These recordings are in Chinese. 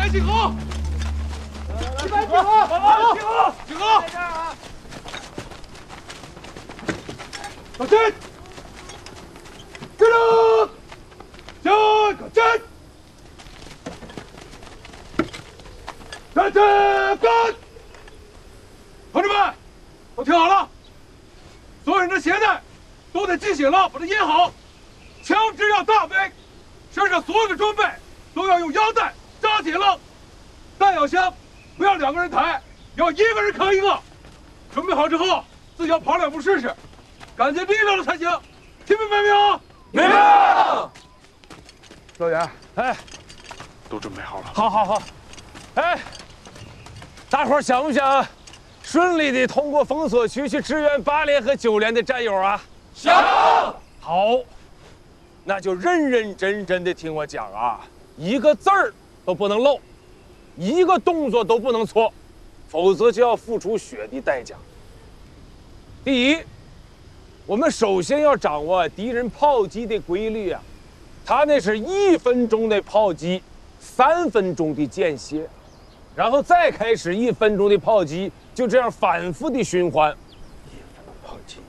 集合！集合！集合！走阵！站住！站！站！干！同志们，都听好了，所有人的鞋带都得系紧了，把它掖好。枪支要大背，身上所有的装备都要用腰带扎紧了。弹药箱不要2个人抬，要1个人扛1个。准备好之后，自己要跑2步试试，感觉力量了才行。听明白没有？ 明白。 赵岩， 哎， 都准备好了。 好。哎，大伙儿想不想顺利地通过封锁区去支援8连和9连的战友啊？ 想。 好，那就认真地听我讲啊，一个字儿都不能漏，一个动作都不能错，否则就要付出血的代价。第一，我们首先要掌握敌人炮击的规律啊，他那是1分钟的炮击，3分钟的间歇，然后再开始1分钟的炮击，就这样反复的循环。1分钟炮击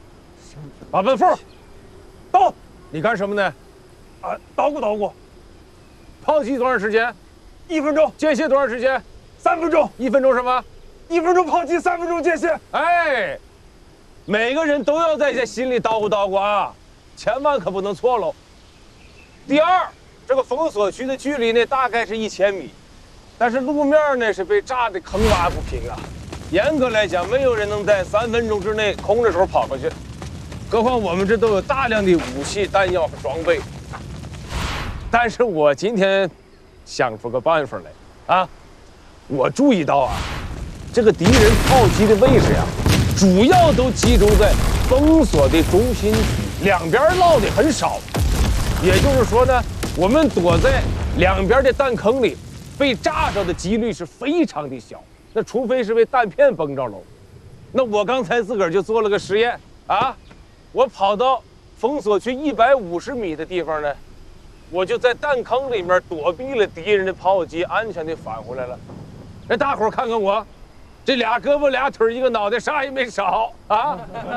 ，8分副，到，你干什么呢？啊，捣鼓。炮击多长时间？1分钟。间歇多长时间？3分钟。1分钟什么？1分钟炮击，3分钟间歇。哎，每个人都要在这心里捣鼓啊，千万可不能错喽。第二，这个封锁区的距离呢，大概是1000米，但是路面呢是被炸得坑洼不平啊。严格来讲，没有人能在3分钟之内空着手跑过去，何况我们这都有大量的武器、弹药和装备。但是我今天想出个办法来啊！我注意到啊，这个敌人炮击的位置呀，主要都集中在封锁的中心区，两边落的很少。也就是说呢，我们躲在两边的弹坑里，被炸着的几率是非常的小。那除非是被弹片崩着喽。那我刚才自个儿就做了个实验啊，我跑到封锁区150米的地方呢。我就在弹坑里面躲避了敌人的炮击，安全地返回来了。那大伙儿看看我，这俩胳膊俩腿一个脑袋，啥也没少啊！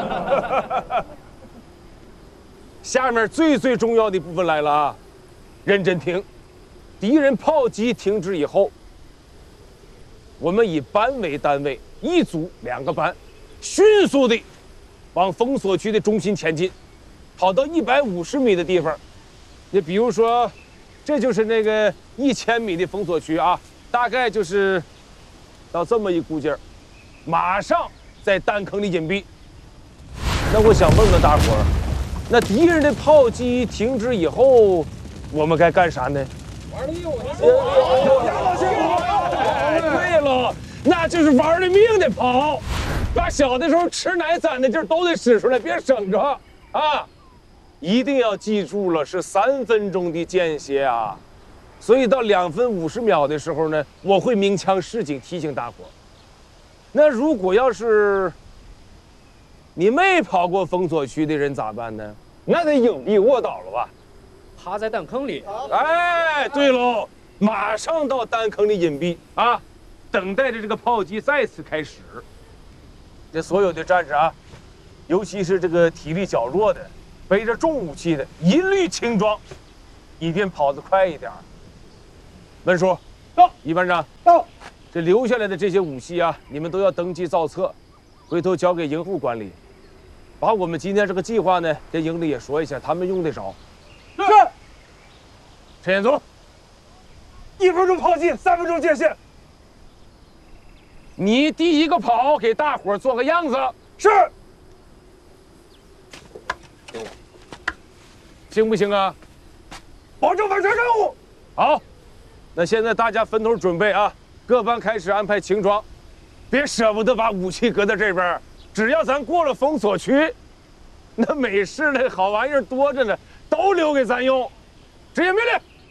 下面最重要的部分来了啊，认真听。敌人炮击停止以后，我们以班为单位，一组2个班，迅速地往封锁区的中心前进，跑到150米的地方。你比如说，这就是那个1000米的封锁区啊，大概就是到这么一股劲儿，马上在弹坑里隐蔽。那我想问问大伙儿，那敌人的炮击停止以后，我们该干啥呢？ 玩了命！ 对了，那就是玩了命的跑，把小的时候吃奶攒的劲儿都得使出来，别省着啊！一定要记住了，是3分钟的间歇啊，所以到2分50秒的时候呢，我会鸣枪示警提醒大伙。那如果要是你没跑过封锁区的人咋办呢？那得隐蔽卧倒了吧， 趴在弹坑里。 哎，对喽，马上到弹坑里隐蔽啊，等待着这个炮击再次开始。这所有的战士啊，尤其是这个体力较弱的。背着重武器的，一律轻装，以便跑得快一点。文书到，一班长到。这留下来的这些武器啊，你们都要登记造册，回头交给营户管理。把我们今天这个计划呢，跟营里也说一下，他们用得着。是。陈彦祖，1分钟炮击，3分钟间歇。你第一个跑，给大伙儿做个样子。是。行不行啊？保证完成任务。好，那现在大家分头准备啊，各班开始安排轻装，别舍不得把武器搁在这边。只要咱过了封锁区，那美式的好玩意儿多着呢，都留给咱用。执行命令。